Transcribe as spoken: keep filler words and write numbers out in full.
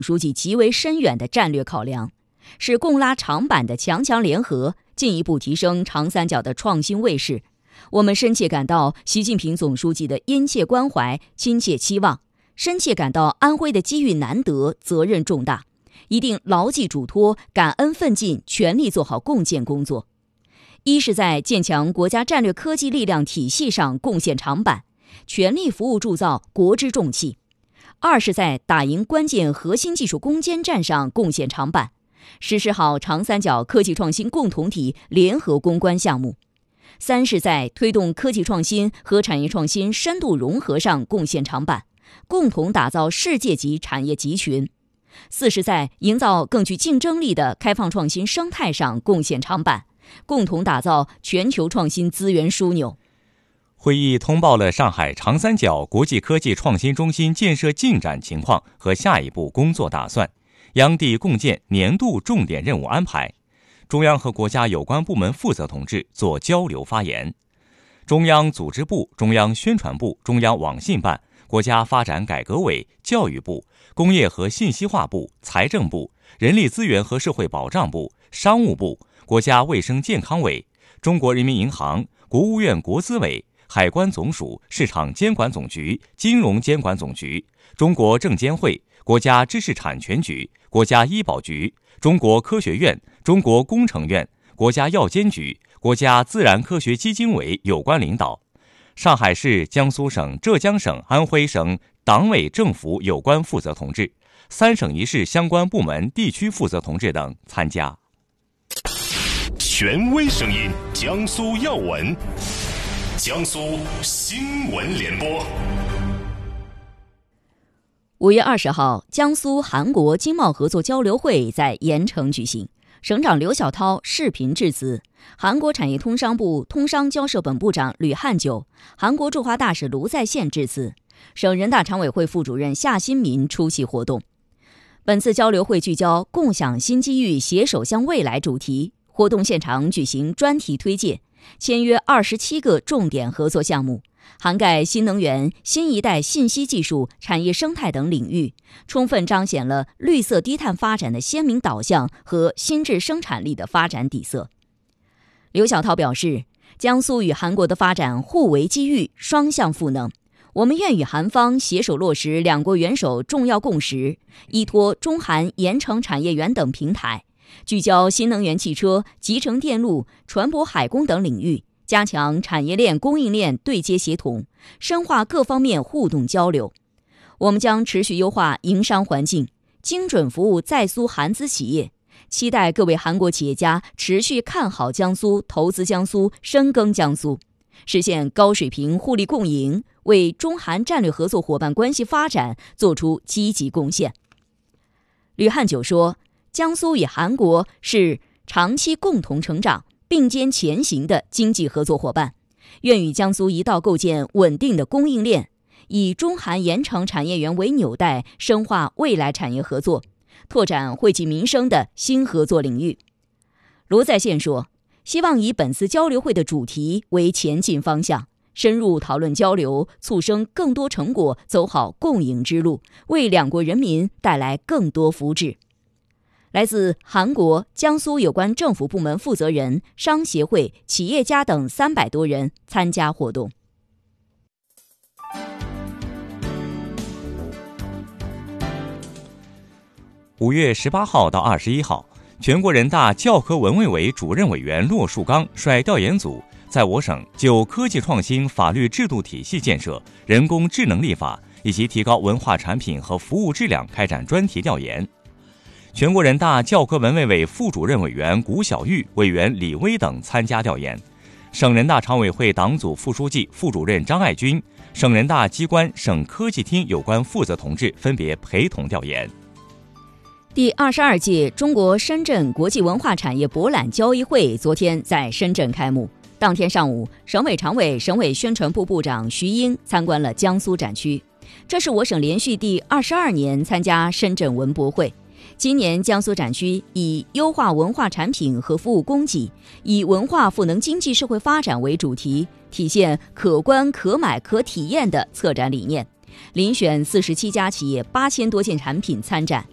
书记极为深远的战略考量，是共拉长板的强强联合，进一步提升长三角的创新位势。我们深切感到习近平总书记的殷切关怀、亲切期望，深切感到安徽的机遇难得、责任重大，一定牢记嘱托，感恩奋进，全力做好共建工作。一是在建强国家战略科技力量体系上贡献长板，全力服务铸造国之重器；二是在打赢关键核心技术攻坚战上贡献长板，实施好长三角科技创新共同体联合攻关项目；三是在推动科技创新和产业创新深度融合上贡献长板，共同打造世界级产业集群；四是在营造更具竞争力的开放创新生态上贡献长板，共同打造全球创新资源枢纽。 会议通报了上海长三角国际科技创新中心建设进展情况和下一步工作打算，央地共建年度重点任务安排。中央和国家有关部门负责同志做交流发言。中央组织部、中央宣传部、中央网信办、国家发展改革委、教育部、工业和信息化部、财政部、人力资源和社会保障部、商务部、国家卫生健康委、中国人民银行、国务院国资委、海关总署、市场监管总局、金融监管总局、中国证监会、国家知识产权局、国家医保局、中国科学院、中国工程院、国家药监局、国家自然科学基金委有关领导，上海市、江苏省、浙江省、安徽省党委政府有关负责同志，三省一市相关部门地区负责同志等参加。 权威声音，江苏要闻，江苏新闻联播。 五月二十号，江苏韩国经贸合作交流会在盐城举行，省长刘晓涛视频致辞，韩国产业通商部通商交涉本部长吕汉九、韩国驻华大使卢在宪致辞，省人大常委会副主任夏新民出席活动。本次交流会聚焦共享新机遇、携手向未来主题，活动现场举行专题推介，签约二十七个重点合作项目，涵盖新能源、新一代信息技术、产业生态等领域，充分彰显了绿色低碳发展的鲜明导向和新质生产力的发展底色。刘晓涛表示，江苏与韩国的发展互为机遇，双向赋能，我们愿与韩方携手落实两国元首重要共识，依托中韩盐城产业园等平台，聚焦新能源汽车、集成电路、船舶海工等领域，加强产业链供应链对接协同，深化各方面互动交流。我们将持续优化营商环境，精准服务在苏韩资企业，期待各位韩国企业家持续看好江苏、投资江苏、深耕江苏，实现高水平互利共赢，为中韩战略合作伙伴关系发展做出积极贡献。吕汉九说，江苏与韩国是长期共同成长、并肩前行的经济合作伙伴，愿与江苏一道构建稳定的供应链，以中韩盐城产业园为纽带，深化未来产业合作，拓展惠及民生的新合作领域。卢在宪说，希望以本次交流会的主题为前进方向，深入讨论交流，促生更多成果，走好共赢之路，为两国人民带来更多福祉。来自韩国、江苏有关政府部门负责人、商协会、企业家等三百多人参加活动。 五月十八号到二十一号，全国人大教科文卫委主任委员骆树刚率调研组在我省就科技创新法律制度体系建设、人工智能立法以及提高文化产品和服务质量开展专题调研。全国人大教科文卫委副主任委员谷小玉、委员李威等参加调研，省人大常委会党组副书记、副主任张爱军、省人大机关省科技厅有关负责同志分别陪同调研。 第二十二届中国深圳国际文化产业博览交易会昨天在深圳开幕。当天上午，省委常委、省委宣传部部长徐英参观了江苏展区。这是我省连续第二十二年参加深圳文博会。今年江苏展区以优化文化产品和服务供给，以文化赋能经济社会发展为主题，体现可观、可买、可体验的策展理念。遴选四十七家企业八千多件产品参展，